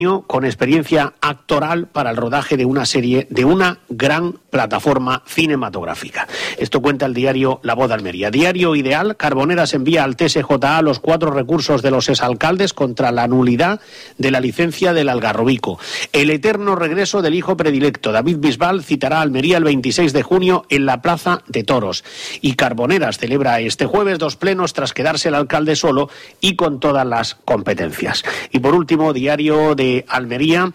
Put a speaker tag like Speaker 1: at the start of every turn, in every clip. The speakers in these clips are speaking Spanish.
Speaker 1: con experiencia actoral para el rodaje de una serie de una gran plataforma cinematográfica. Esto cuenta el diario La Voz de Almería. Diario Ideal, Carboneras envía al TSJA los 4 recursos de los exalcaldes contra la nulidad de la licencia del Algarrobico. El eterno regreso del hijo predilecto. David Bisbal citará a Almería el 26 de junio en la Plaza de Toros. Y Carboneras celebra este jueves 2 plenos tras quedarse el alcalde solo y con todas las competencias. Y por último, diario de Almería,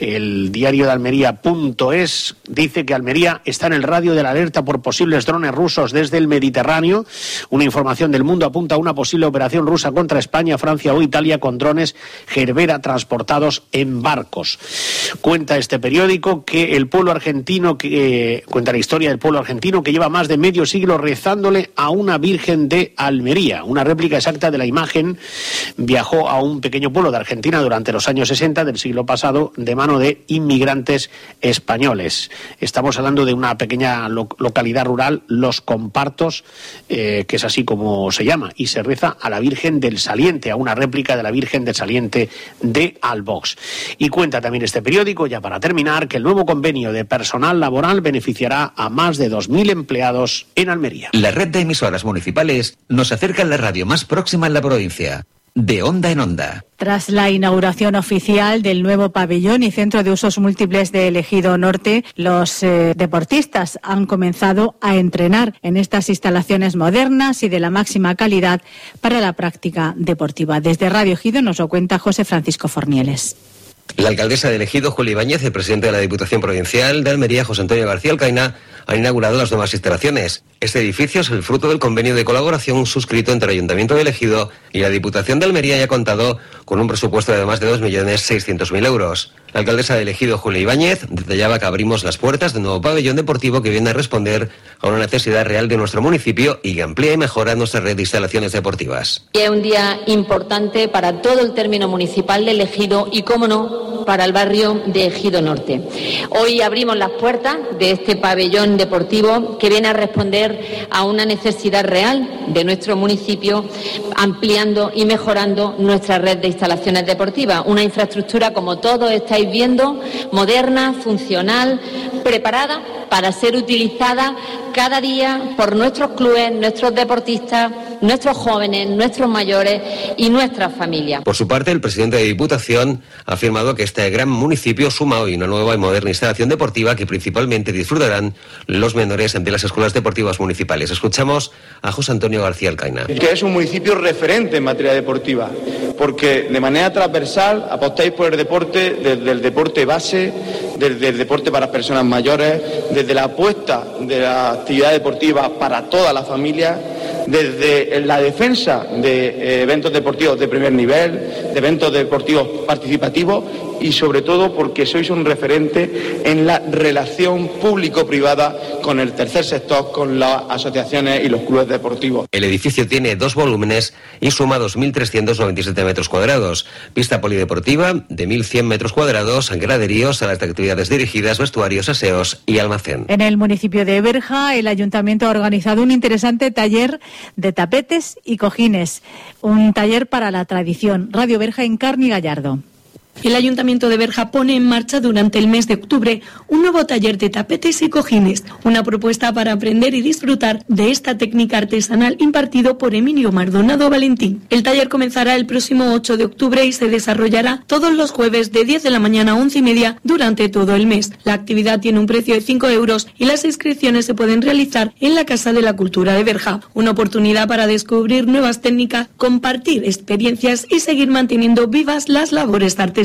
Speaker 1: el diario de Almería.es dice que Almería está en el radio de la alerta por posibles drones rusos desde el Mediterráneo. Una información del Mundo apunta a una posible operación rusa contra España, Francia o Italia con drones Gerbera transportados en barcos. Cuenta este periódico que el pueblo argentino, cuenta la historia del pueblo argentino que lleva más de medio siglo rezándole a una Virgen de Almería. Una réplica exacta de la imagen viajó a un pequeño pueblo de Argentina durante los años 60 del siglo pasado de mano de inmigrantes españoles. Estamos hablando de una pequeña localidad rural, Los Compartos, que es así como se llama, y se reza a la Virgen del Saliente, a una réplica de la Virgen del Saliente de Albox. Y cuenta también este periódico, ya para terminar, que el nuevo convenio de personal laboral beneficiará a más de 2.000 empleados en Almería.
Speaker 2: La red de emisoras municipales nos acerca a la radio más próxima en la provincia. De Onda en Onda.
Speaker 3: Tras la inauguración oficial del nuevo pabellón y centro de usos múltiples de Ejido Norte, los deportistas han comenzado a entrenar en estas instalaciones modernas y de la máxima calidad para la práctica deportiva. Desde Radio Ejido nos lo cuenta José Francisco Fornieles.
Speaker 4: La alcaldesa de Ejido, Julia Ibáñez, el presidente de la Diputación Provincial de Almería, José Antonio García Alcaina, han inaugurado las nuevas instalaciones. Este edificio es el fruto del convenio de colaboración suscrito entre el Ayuntamiento de Ejido y la Diputación de Almería y ha contado con un presupuesto de más de 2.600.000 euros. La alcaldesa de Ejido, Julia Ibáñez, detallaba que abrimos las puertas del nuevo pabellón deportivo que viene a responder a una necesidad real de nuestro municipio y que amplía y mejora nuestra red de instalaciones deportivas.
Speaker 5: Es un día importante para todo el término municipal de Ejido y, cómo no, para el barrio de Ejido Norte. Hoy abrimos las puertas de este pabellón deportivo que viene a responder a una necesidad real de nuestro municipio, ampliando y mejorando nuestra red de instalaciones deportivas. Una infraestructura, como todos estáis viendo, moderna, funcional, preparada para ser utilizada cada día por nuestros clubes, nuestros deportistas, nuestros jóvenes, nuestros mayores y nuestras familias.
Speaker 4: Por su parte, el presidente de Diputación ha afirmado que este gran municipio suma hoy una nueva y moderna instalación deportiva que principalmente disfrutarán los menores de las escuelas deportivas municipales. Escuchamos a José Antonio García Alcaina.
Speaker 6: Que es un municipio referente en materia deportiva, porque de manera transversal apostáis por el deporte, desde el deporte base, desde el deporte para personas mayores, desde la apuesta de la actividad deportiva para toda la familia, desde la defensa de eventos deportivos de primer nivel, de eventos deportivos participativos y sobre todo porque sois un referente en la relación público-privada con el tercer sector, con las asociaciones y los clubes deportivos.
Speaker 4: El edificio tiene 2 volúmenes y suma 2.397 metros cuadrados, pista polideportiva de 1.100 metros cuadrados, graderíos, salas de actividades dirigidas, vestuarios, aseos y almacén.
Speaker 3: En el municipio de Éberja, el ayuntamiento ha organizado un interesante taller de tapetes y cojines, un taller para la tradición. Radio Berja, Encarni Gallardo.
Speaker 7: El Ayuntamiento de Berja pone en marcha durante el mes de octubre un nuevo taller de tapetes y cojines, una propuesta para aprender y disfrutar de esta técnica artesanal impartido por Emilio Mardonado Valentín. El taller comenzará el próximo 8 de octubre y se desarrollará todos los jueves de 10 de la mañana a 11:30 durante todo el mes. La actividad tiene un precio de 5 euros y las inscripciones se pueden realizar en la Casa de la Cultura de Berja. Una oportunidad para descubrir nuevas técnicas, compartir experiencias y seguir manteniendo vivas las labores artesanales.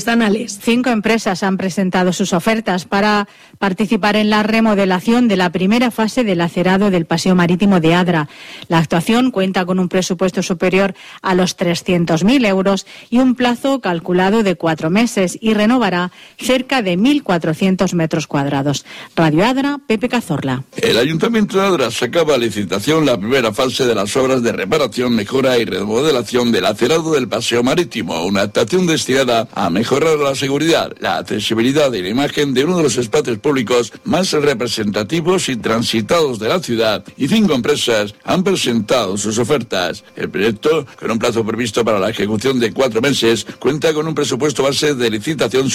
Speaker 3: 5 empresas han presentado sus ofertas para participar en la remodelación de la primera fase del acerado del Paseo Marítimo de Adra. La actuación cuenta con un presupuesto superior a los 300.000 euros y un plazo calculado de 4 meses y renovará cerca de 1.400 metros cuadrados. Radio Adra, Pepe Cazorla.
Speaker 8: El Ayuntamiento de Adra sacaba a licitación la primera fase de las obras de reparación, mejora y remodelación del acerado del Paseo Marítimo, una actuación destinada a mejorar mejorar la seguridad, la accesibilidad y la imagen de uno de los espacios públicos más representativos y transitados de la ciudad, y 5 empresas han presentado sus ofertas. El proyecto, con un plazo previsto para la ejecución de 4 meses, cuenta con un presupuesto base de licitación